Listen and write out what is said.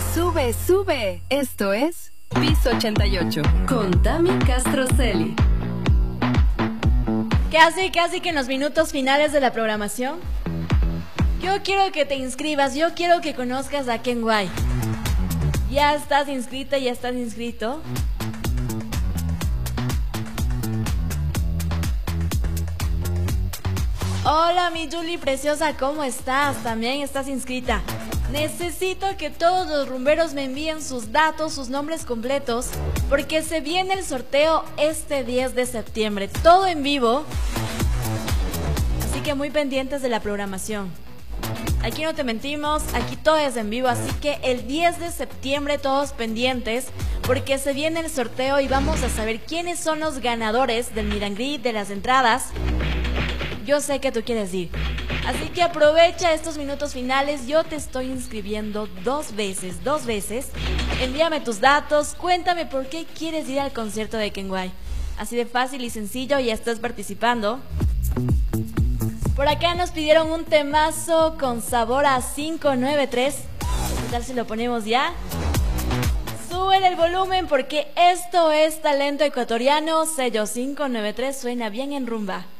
Sube, sube. Esto es Piso 88 con Tami Castroceli. Casi que en los minutos finales de la programación. Yo quiero que te inscribas, yo quiero que conozcas a Ken White. ¿Ya estás inscrita? ¿Ya estás inscrito? Hola mi Julie preciosa, ¿cómo estás? También estás inscrita. Necesito que todos los rumberos me envíen sus datos, sus nombres completos, porque se viene el sorteo este 10 de septiembre, todo en vivo. Así que muy pendientes de la programación. Aquí no te mentimos, aquí todo es en vivo, así que el 10 de septiembre todos pendientes, porque se viene el sorteo y vamos a saber quiénes son los ganadores del meet and greet, de las entradas. Yo sé que tú quieres ir, así que aprovecha estos minutos finales. Yo te estoy inscribiendo dos veces. Envíame tus datos, cuéntame por qué quieres ir al concierto de Ken White. Así de fácil y sencillo, ya estás participando. Por acá nos pidieron un temazo con sabor a 593. ¿Qué tal si lo ponemos ya? Súbele el volumen porque esto es talento ecuatoriano. Sello 593 suena bien en rumba.